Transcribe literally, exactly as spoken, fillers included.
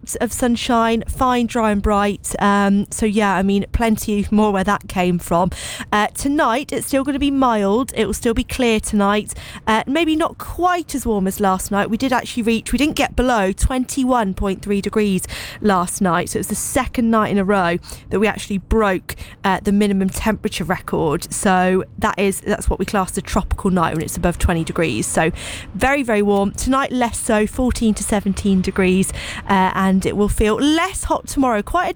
lots of sunshine, fine, dry and bright. Um, so yeah, I mean, plenty more where that came from. Uh, tonight, it's still going to be mild. It will still be clear tonight. Uh, maybe not quite as warm as last night. We did actually reach, we didn't get below twenty-one point three degrees last night. So it was the second night in a row that we actually broke uh, the minimum temperature record. So that is, that's what we class a tropical night when it's above twenty degrees. So very, very warm. Tonight, less so, fourteen to seventeen degrees. Uh, and it will feel less hot tomorrow. Quite a